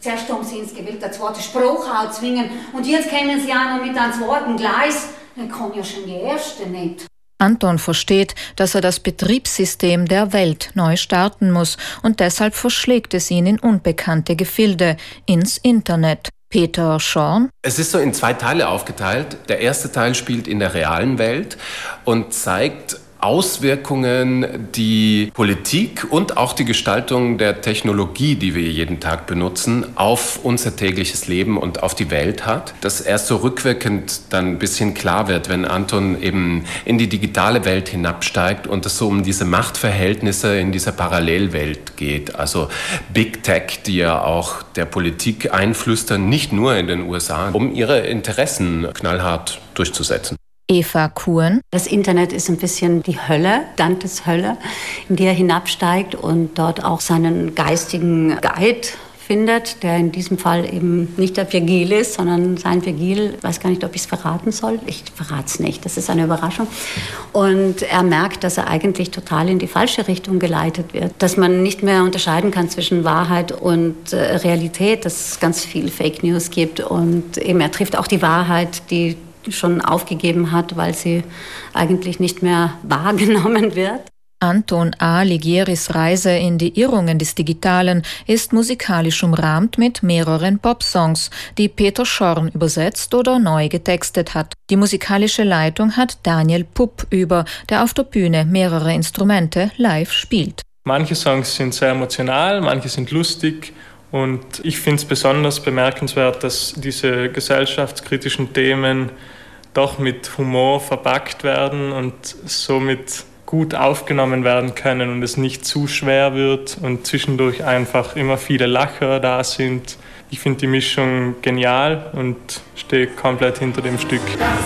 Zuerst haben sie uns gewählt, eine zweite Sprache zu zwingen. Und jetzt kommen sie auch noch mit einem zweiten Gleis. Dann kann ja schon die erste nicht. Anton versteht, dass er das Betriebssystem der Welt neu starten muss und deshalb verschlägt es ihn in unbekannte Gefilde, ins Internet. Peter Schorn. Es ist so in 2 Teile aufgeteilt. Der erste Teil spielt in der realen Welt und zeigt Auswirkungen, die Politik und auch die Gestaltung der Technologie, die wir jeden Tag benutzen, auf unser tägliches Leben und auf die Welt hat. Das erst so rückwirkend dann ein bisschen klar wird, wenn Anton eben in die digitale Welt hinabsteigt und es so um diese Machtverhältnisse in dieser Parallelwelt geht. Also Big Tech, die ja auch der Politik einflüstern, nicht nur in den USA, um ihre Interessen knallhart durchzusetzen. Eva Kuhn. Das Internet ist ein bisschen die Hölle, Dantes Hölle, in die er hinabsteigt und dort auch seinen geistigen Guide findet, der in diesem Fall eben nicht der Virgil ist, sondern sein Virgil, ich weiß gar nicht, ob ich es verraten soll. Ich verrate es nicht, das ist eine Überraschung. Und er merkt, dass er eigentlich total in die falsche Richtung geleitet wird, dass man nicht mehr unterscheiden kann zwischen Wahrheit und Realität, dass es ganz viel Fake News gibt und eben er trifft auch die Wahrheit, die schon aufgegeben hat, weil sie eigentlich nicht mehr wahrgenommen wird. Anton Alighieri's Reise in die Irrungen des Digitalen ist musikalisch umrahmt mit mehreren Popsongs, die Peter Schorn übersetzt oder neu getextet hat. Die musikalische Leitung hat Daniel Pupp über, der auf der Bühne mehrere Instrumente live spielt. Manche Songs sind sehr emotional, manche sind lustig. Und ich finde es besonders bemerkenswert, dass diese gesellschaftskritischen Themen doch mit Humor verpackt werden und somit gut aufgenommen werden können und es nicht zu schwer wird und zwischendurch einfach immer viele Lacher da sind. Ich finde die Mischung genial und stehe komplett hinter dem Stück.